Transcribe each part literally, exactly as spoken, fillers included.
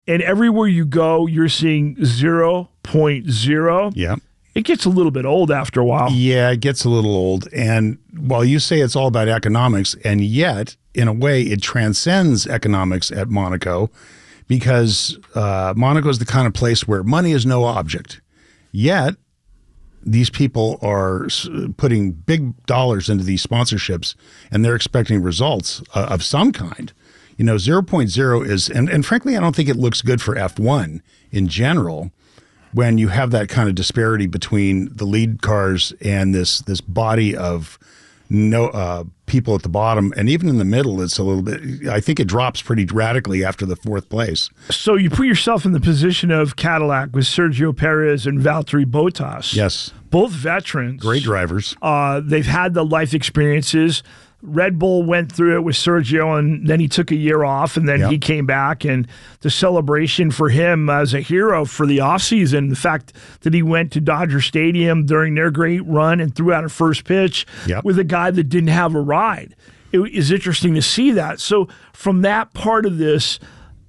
and everywhere you go, you're seeing zero point zero. Yeah. It gets a little bit old after a while. Yeah, it gets a little old. And while you say it's all about economics, and yet, in a way, it transcends economics at Monaco, because uh, Monaco is the kind of place where money is no object. Yet, these people are putting big dollars into these sponsorships, and they're expecting results uh, of some kind. You know, zero point zero is, and, and frankly, I don't think it looks good for F one in general when you have that kind of disparity between the lead cars and this this body of no uh, people at the bottom, and even in the middle, it's a little bit. I think it drops pretty radically after the fourth place. So you put yourself in the position of Cadillac with Sergio Perez and Valtteri Bottas. Yes, both veterans, great drivers. Uh, they've had the life experiences. Red Bull went through it with Sergio, and then he took a year off, and then yep. he came back. And the celebration for him as a hero for the offseason, the fact that he went to Dodger Stadium during their great run and threw out a first pitch yep. with a guy that didn't have a ride. It is interesting to see that. So from that part of this,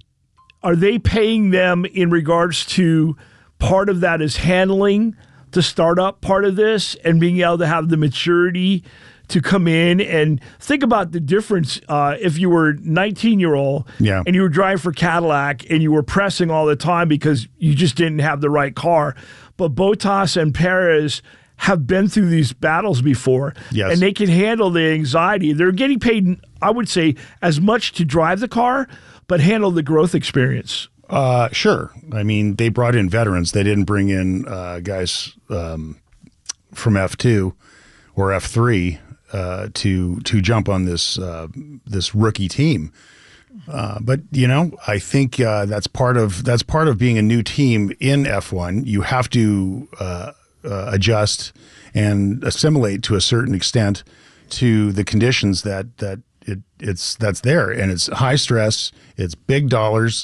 are they paying them in regards to part of that is handling the startup part of this and being able to have the maturity to come in? And think about the difference uh, if you were nineteen-year-old yeah. and you were driving for Cadillac and you were pressing all the time because you just didn't have the right car. But Bottas and Perez have been through these battles before, yes. and they can handle the anxiety. They're getting paid, I would say, as much to drive the car, but handle the growth experience. Uh, sure. I mean, they brought in veterans. They didn't bring in uh, guys um, from F two or F three. Uh, to to jump on this uh, this rookie team, uh, but you know I think uh, that's part of that's part of being a new team in F one. You have to uh, uh, adjust and assimilate to a certain extent to the conditions that that it it's that's there, and it's high stress, it's big dollars,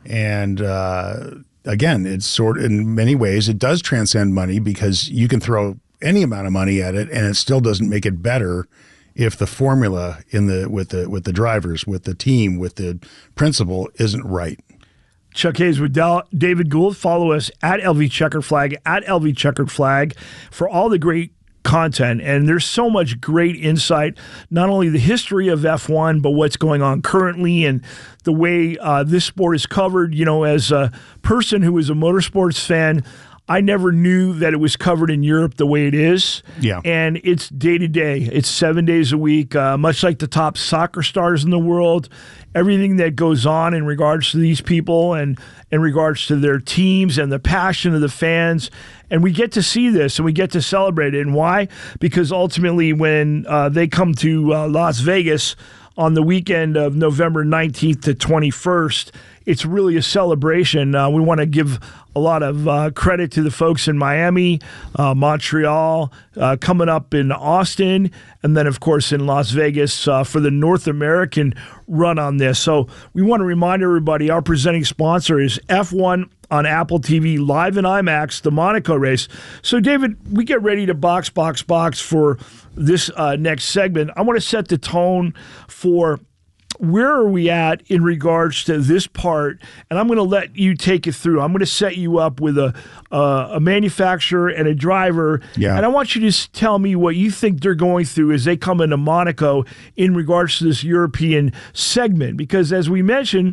and uh, again, it's sort in many ways it does transcend money because you can throw any amount of money at it, and it still doesn't make it better if the formula in the with the with the drivers, with the team, with the principal isn't right. Chuck Hayes with Del- David Gould. Follow us at L V Checkered Flag, at L V Checkered Flag for all the great content. And there's so much great insight, not only the history of F one, but what's going on currently and the way uh, this sport is covered. You know, as a person who is a motorsports fan, I never knew that it was covered in Europe the way it is. Yeah. And it's day to day. It's seven days a week, uh, much like the top soccer stars in the world. Everything that goes on in regards to these people and in regards to their teams and the passion of the fans. And we get to see this and we get to celebrate it. And why? Because ultimately when uh, they come to uh, Las Vegas on the weekend of November nineteenth to twenty-first, it's really a celebration. Uh, we want to give a lot of uh, credit to the folks in Miami, uh, Montreal, uh, coming up in Austin, and then, of course, in Las Vegas uh, for the North American run on this. So we want to remind everybody our presenting sponsor is F one on Apple T V, live in IMAX, the Monaco race. So, David, we get ready to box, box, box for this uh, next segment. I want to set the tone for where are we at in regards to this part, and I'm going to let you take it through. I'm going to set you up with a uh, a manufacturer and a driver, yeah. and I want you to just tell me what you think they're going through as they come into Monaco in regards to this European segment. Because as we mentioned,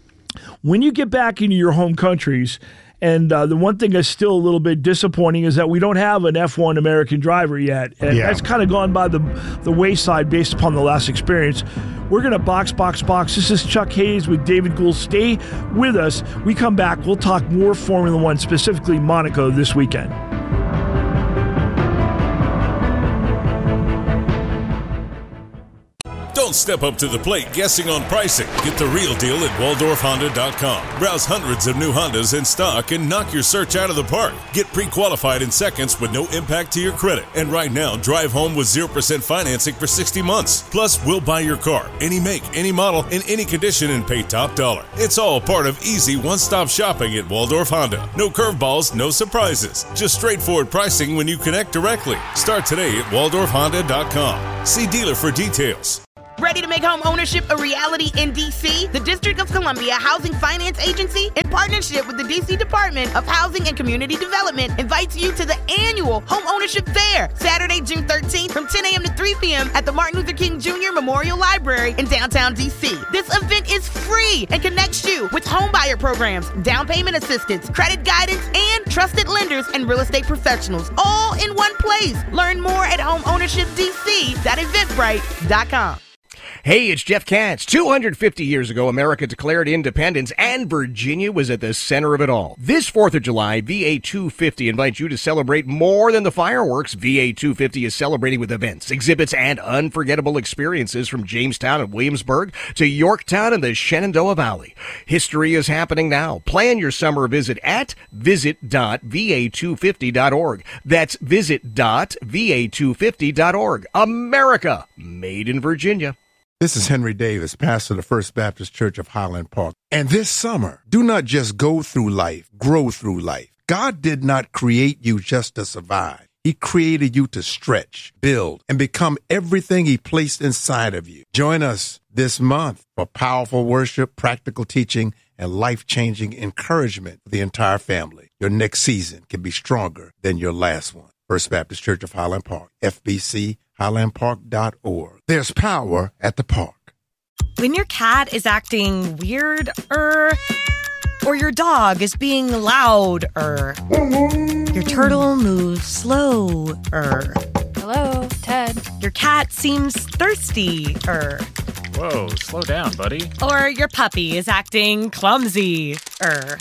when you get back into your home countries, and uh, the one thing that's still a little bit disappointing is that we don't have an F one American driver yet. And yeah. that's kind of gone by the the wayside based upon the last experience. We're going to box, box, box. This is Chuck Hayes with David Gould. Stay with us. We come back. We'll talk more Formula One, specifically Monaco this weekend. Don't step up to the plate guessing on pricing. Get the real deal at Waldorf Honda dot com. Browse hundreds of new Hondas in stock and knock your search out of the park. Get pre-qualified in seconds with no impact to your credit. And right now, drive home with zero percent financing for sixty months. Plus, we'll buy your car, any make, any model, in any condition, and pay top dollar. It's all part of easy one-stop shopping at Waldorf Honda. No curveballs, no surprises. Just straightforward pricing when you connect directly. Start today at Waldorf Honda dot com. See dealer for details. Ready to make home ownership a reality in D C? The District of Columbia Housing Finance Agency, in partnership with the D C Department of Housing and Community Development, invites you to the annual Home Ownership Fair, Saturday, June thirteenth from ten a.m. to three p.m. at the Martin Luther King Junior Memorial Library in downtown D C. This event is free and connects you with homebuyer programs, down payment assistance, credit guidance, and trusted lenders and real estate professionals, all in one place. Learn more at home ownership d c dot eventbrite dot com. Hey, it's Jeff Katz. two hundred fifty years ago, America declared independence, and Virginia was at the center of it all. This fourth of July, V A two fifty invites you to celebrate more than the fireworks. V A two fifty is celebrating with events, exhibits, and unforgettable experiences from Jamestown and Williamsburg to Yorktown and the Shenandoah Valley. History is happening now. Plan your summer visit at visit dot v a two fifty dot org. That's visit dot v a two fifty dot org. America, made in Virginia. This is Henry Davis, pastor of the First Baptist Church of Highland Park. And this summer, do not just go through life, grow through life. God did not create you just to survive. He created you to stretch, build, and become everything He placed inside of you. Join us this month for powerful worship, practical teaching, and life-changing encouragement for the entire family. Your next season can be stronger than your last one. First Baptist Church of Highland Park, F B C, highland park dot org. There's power at the park. When your cat is acting weird-er, or your dog is being loud-er, your turtle moves slow-er. Hello, Ted. Your cat seems thirsty-er. Whoa, slow down, buddy. Or your puppy is acting clumsy-er.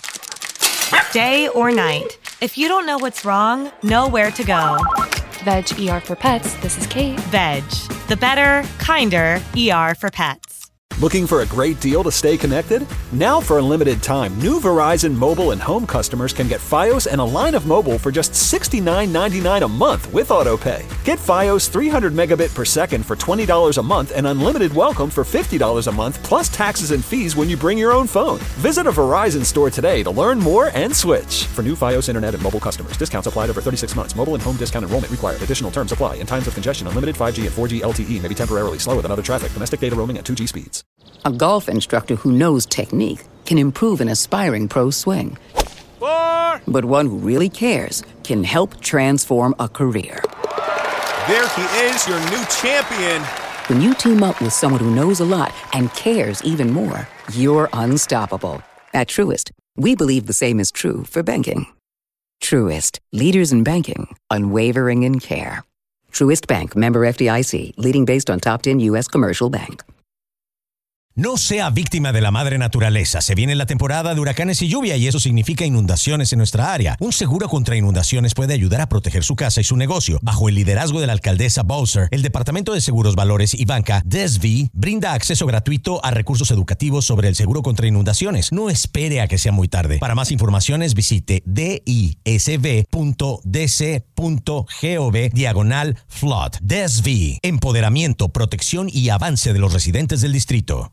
Day or night, if you don't know what's wrong, know where to go. Veg E R for Pets, this is Kate. Veg, the better, kinder E R for pets. Looking for a great deal to stay connected? Now for a limited time, new Verizon mobile and home customers can get Fios and a line of mobile for just sixty-nine ninety-nine a month with AutoPay. Get Fios three hundred megabit per second for twenty dollars a month and unlimited welcome for fifty dollars a month plus taxes and fees when you bring your own phone. Visit a Verizon store today to learn more and switch. For new Fios internet and mobile customers, discounts applied over thirty-six months. Mobile and home discount enrollment required. Additional terms apply. In times of congestion, unlimited five G and four G L T E may be temporarily slower than other traffic. Domestic data roaming at two G speeds. A golf instructor who knows technique can improve an aspiring pro's swing. Four. But one who really cares can help transform a career. There he is, your new champion. When you team up with someone who knows a lot and cares even more, you're unstoppable. At Truist, we believe the same is true for banking. Truist, leaders in banking, unwavering in care. Truist Bank, member F D I C, leading based on top ten U S commercial bank. No sea víctima de la madre naturaleza. Se viene la temporada de huracanes y lluvia y eso significa inundaciones en nuestra área. Un seguro contra inundaciones puede ayudar a proteger su casa y su negocio. Bajo el liderazgo de la alcaldesa Bowser, el Departamento de Seguros, Valores y Banca, D S V, brinda acceso gratuito a recursos educativos sobre el seguro contra inundaciones. No espere a que sea muy tarde. Para más informaciones visite disv punto d c punto gov diagonal flood. D S V, empoderamiento, protección y avance de los residentes del distrito.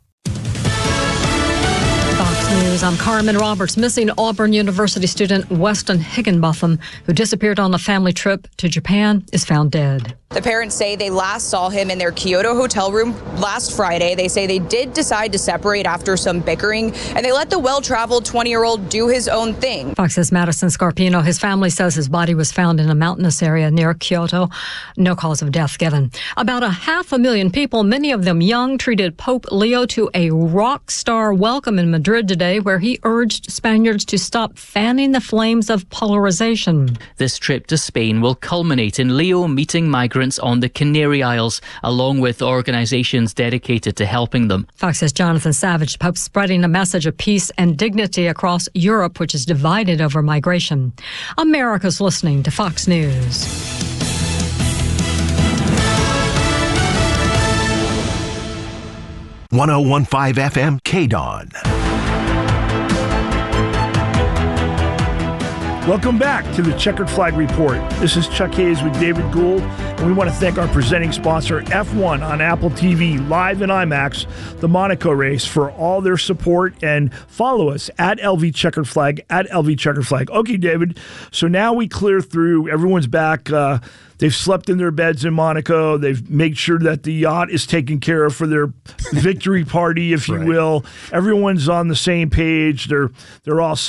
Fox News, I'm Carmen Roberts. Missing Auburn University student Weston Higginbotham, who disappeared on a family trip to Japan, is found dead. The parents say they last saw him in their Kyoto hotel room last Friday. They say they did decide to separate after some bickering, and they let the well-traveled twenty-year-old do his own thing. Fox's Madison Scarpino. His family says his body was found in a mountainous area near Kyoto. No cause of death given. About a half a million people, many of them young, treated Pope Leo to a rock star welcome in Madrid today, where he urged Spaniards to stop fanning the flames of polarization. This trip to Spain will culminate in Leo meeting migrants on the Canary Isles, along with organizations dedicated to helping them. Fox's Jonathan Savage. Pope spreading a message of peace and dignity across Europe, which is divided over migration. America's listening to Fox News. one oh one point five F M K D O N. Welcome back to the Checkered Flag Report. This is Chuck Hayes with David Gould, and we want to thank our presenting sponsor, F one on Apple T V, live in IMAX, the Monaco race, for all their support, and follow us at L V Checkered Flag, at L V Checkered Flag. Okay, David, so now we clear through, everyone's back. Uh, they've slept in their beds in Monaco. They've made sure that the yacht is taken care of for their victory party, if you Right. will. Everyone's on the same page. They're, they're all